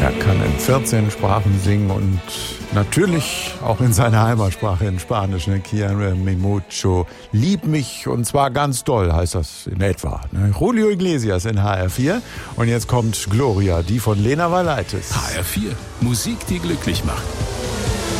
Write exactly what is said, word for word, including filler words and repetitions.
Er kann in vierzehn Sprachen singen und natürlich auch in seiner Heimatsprache in Spanisch. Ne? Quiere mi mucho, lieb mich und zwar ganz doll, heißt das in etwa. Ne? Julio Iglesias in H R vier und jetzt kommt Gloria, die von Lena Valaitis. H R vier, Musik, die glücklich macht.